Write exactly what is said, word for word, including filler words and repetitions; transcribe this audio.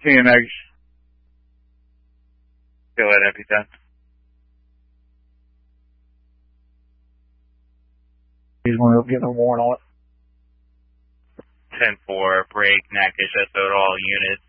T N X. Go ahead, M P ten. He's going to get a warrant on it. ten four, break, Natkish, S O to all units.